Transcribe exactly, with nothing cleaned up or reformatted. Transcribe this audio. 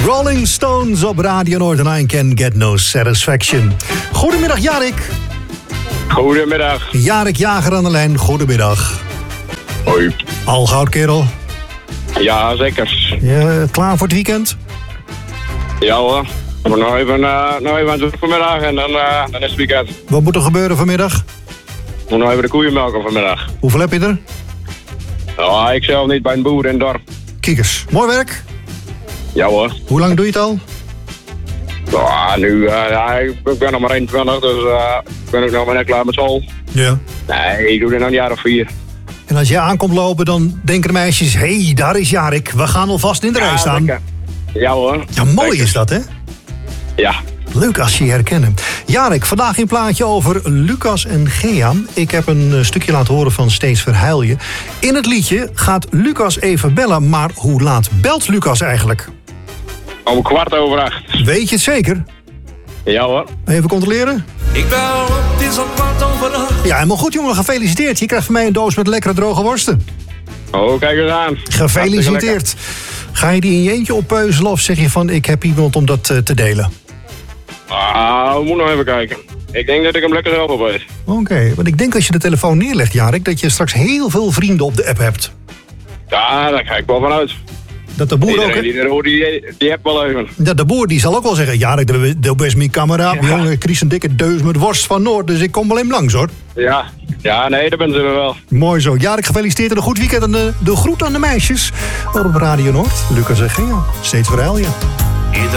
Rolling Stones op Radio Noord en I Can Get No Satisfaction. Goedemiddag, Jarik. Goedemiddag. Jarik Jager aan de lijn, goedemiddag. Hoi. Al goud, kerel. Ja, zeker. Ja, klaar voor het weekend? Ja hoor. Ik moet nog even, uh, nog even aan het vanmiddag en dan, uh, dan is het weekend. Wat moet er gebeuren vanmiddag? Ik moet nog even de koeien melken vanmiddag. Hoeveel heb je er? Ja, ik zelf niet bij een boer in het dorp. Kiekers, mooi werk. Ja hoor. Hoe lang doe je het al? Ja, nu, uh, ja, ik ben nog maar eenentwintig, dus uh, ik ben ook nog maar net klaar met school. Ja. Nee, ik doe dit nog een jaar of vier. En als je aankomt lopen, dan denken de meisjes... hé, hey, daar is Jarik, we gaan alvast in de rij staan. Zeker. Ja hoor. Ja, mooi Zeker. is dat, hè? Ja. Leuk als je je herkennen. Jarik, vandaag een plaatje over Lucas en Gea. Ik heb een uh, stukje laten horen van Steeds Verhuil je. In het liedje gaat Lucas even bellen, maar hoe laat belt Lucas eigenlijk? Om kwart over acht. Weet je het zeker? Ja hoor. Even controleren. Ik bel op, het is al kwart over acht. Ja, helemaal goed, jongen. Gefeliciteerd. Je krijgt van mij een doos met lekkere droge worsten. Oh, kijk eens aan. Gefeliciteerd. Ga je die in je eentje oppeuzelen of zeg je van... ik heb iemand om dat uh, te delen? Ah, we moeten nog even kijken. Ik denk dat ik hem lekker zelf opeet. Oké, okay, want ik denk als je de telefoon neerlegt, Jarik... dat je straks heel veel vrienden op de app hebt. Ja, daar ga ik wel vanuit. Dat de boer Iedereen ook... die er hoort, die, die heeft wel even. Ja, de boer die zal ook wel zeggen... Jarik, dat is mijn kameraad. Ja. Jongen, Chris een dikke deus met worst van Noord. Dus ik kom wel even langs, hoor. Ja, ja, nee, daar ben ze er wel. Mooi zo. Jarik, gefeliciteerd en een goed weekend. En de, de groet aan de meisjes. Op Radio Noord. Lucas en Gea. Steeds Verhuil je.